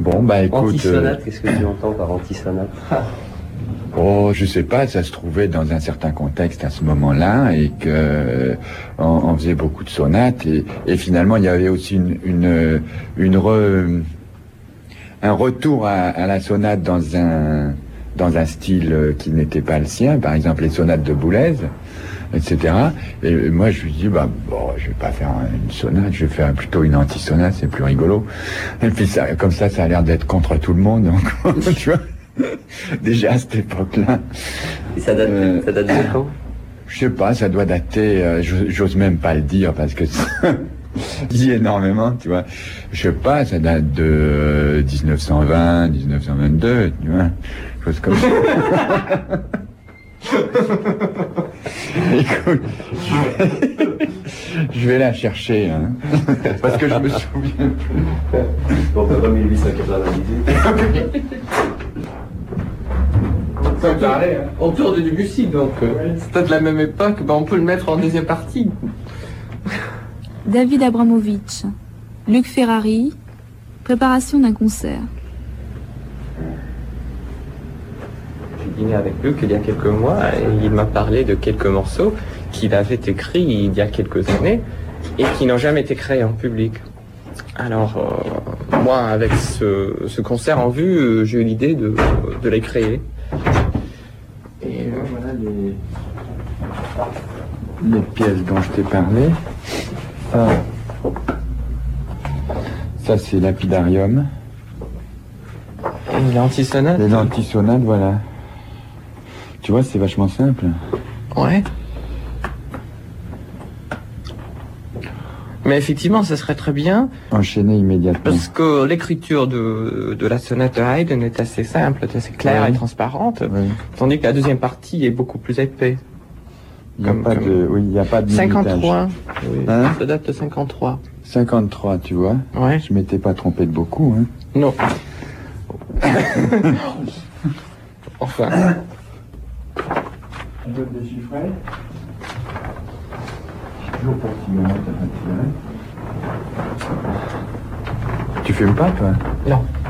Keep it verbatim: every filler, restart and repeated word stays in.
Bon, bah écoute... Antisonate, euh... qu'est-ce que tu entends par antisonate? Oh, je sais pas, ça se trouvait dans un certain contexte à ce moment-là et que euh, on, on faisait beaucoup de sonates et, et finalement il y avait aussi une, une, une re, un retour à, à la sonate dans un, dans un style qui n'était pas le sien, par exemple les sonates de Boulez, et cetera. Et moi je lui dis, bah bon, je vais pas faire une sonate, je vais faire plutôt une anti-sonate, c'est plus rigolo. Et puis ça, comme ça, ça a l'air d'être contre tout le monde, donc, tu vois. Déjà à cette époque-là. Et ça date, euh, ça date de quand? Je sais pas, ça doit dater, euh, j'ose même pas le dire parce que ça dit énormément, tu vois. Je sais pas, ça date de euh, dix-neuf cent vingt, dix-neuf cent vingt-deux, tu vois. Chose comme ça. Écoute, je vais, je vais la chercher, hein, parce que je me souviens plus. Bon, on mille huit cent quatre-vingt-dix-huit. Ça parlait, hein. Autour de Debussy, donc euh, c'est peut-être la même époque, ben on peut le mettre en deuxième partie. David Abramovitch, Luc Ferrari, préparation d'un concert. J'ai dîné avec Luc il y a quelques mois et il m'a parlé de quelques morceaux qu'il avait écrits il y a quelques années et qui n'ont jamais été créés en public. Alors, euh, moi, avec ce, ce concert en vue, euh, j'ai eu l'idée de, de les créer. Et euh, voilà les, les pièces dont je t'ai parlé. Ça, ça c'est Lapidarium. Et l'antisonate. Les antisonates, voilà. Tu vois, c'est vachement simple. Ouais. Mais effectivement, ça serait très bien. Enchaîner immédiatement. Parce que l'écriture de, de la sonate de Haydn est assez simple, assez claire, ouais, et transparente. Ouais. Tandis que la deuxième partie est beaucoup plus épais. Il n'y a, pas de, oui, il y a pas de cinquante-trois. Oui, hein, ça date de cinquante-trois. cinquante-trois, tu vois. Ouais. Je m'étais pas trompé de beaucoup, hein. Non. Enfin. On peut déchiffrer. Toujours pour cigarette, t'as pas de cigarette. Tu fumes pas, toi? Non.